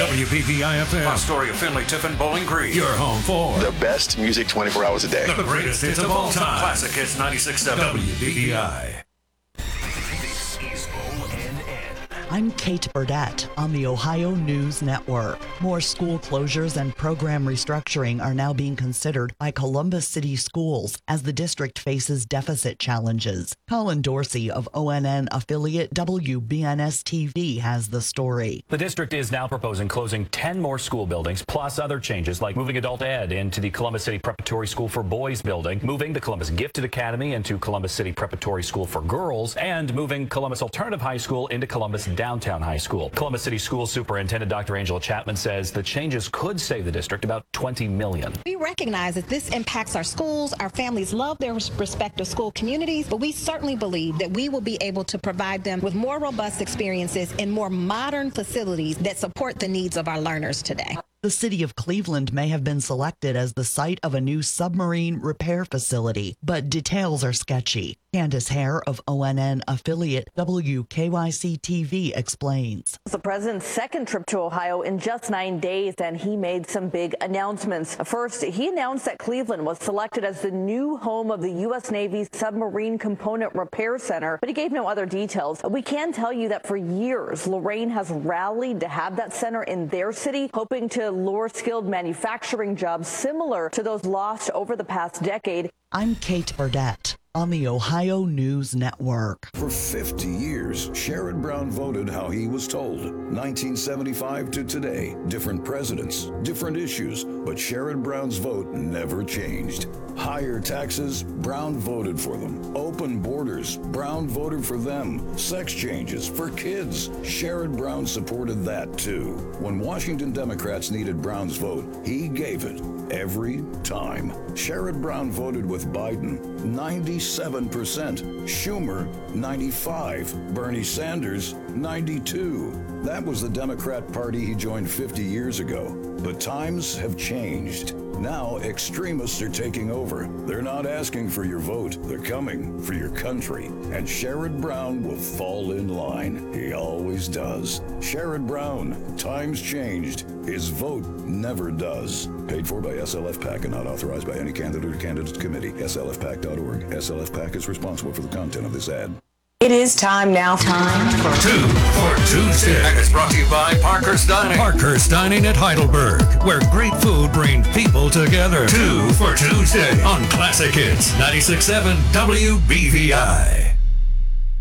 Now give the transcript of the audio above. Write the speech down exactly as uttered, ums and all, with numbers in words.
W B V I F M. Astoria, Finley, Tiffin, Bowling Green. Your home for the best music twenty-four hours a day. The greatest hits of all time. Classic Hits ninety-six point seven. W B V I. This is O N N. I'm Kate Burdett on the Ohio News Network. More school closures and program restructuring are now being considered by Columbus City Schools as the district faces deficit challenges. Colin Dorsey of O N N affiliate W B N S T V has the story. The district is now proposing closing ten more school buildings, plus other changes like moving adult ed into the Columbus City Preparatory School for Boys building, moving the Columbus Gifted Academy into Columbus City Preparatory School for Girls, and moving Columbus Alternative High School into Columbus Downtown High School. Columbus City School Superintendent Doctor Angela Chapman says the changes could save the district about twenty million dollars. We recognize that this impacts our schools. Our families love their respective school communities, but we certainly believe that we will be able to provide them with more robust experiences and more modern facilities that support the needs of our learners today. The city of Cleveland may have been selected as the site of a new submarine repair facility, but details are sketchy. Candace Hare of O N N affiliate W K Y C T V explains. It's the president's second trip to Ohio in just nine days, and he made some big announcements. First, he announced that Cleveland was selected as the new home of the U S Navy's Submarine Component Repair Center, but he gave no other details. We can tell you that for years, Lorain has rallied to have that center in their city, hoping to lure skilled manufacturing jobs similar to those lost over the past decade. I'm Kate Burdett on the Ohio News Network. For fifty years, Sherrod Brown voted how he was told. nineteen seventy-five to today, different presidents, different issues, but Sherrod Brown's vote never changed. Higher taxes, Brown voted for them. Open borders, Brown voted for them. Sex changes for kids, Sherrod Brown supported that too. When Washington Democrats needed Brown's vote, he gave it every time. Sherrod Brown voted with Biden, ninety-seven percent. Schumer, ninety-five. Bernie Sanders, ninety-two. That was the Democrat Party he joined fifty years ago. But times have changed. Now extremists are taking over. They're not asking for your vote. They're coming for your country. And Sherrod Brown will fall in line. He always does. Sherrod Brown, times changed. His vote never does. Paid for by S L F PAC and not authorized by any candidate or candidate committee. S L F PAC dot org. S L F PAC is responsible for the content of this ad. It is time now. Time for Two for Tuesday. And it's brought to you by Parker's Dining. Parker's Dining at Heidelberg, where great food brings people together. Two for Tuesday on Classic Hits ninety-six point seven W B V I.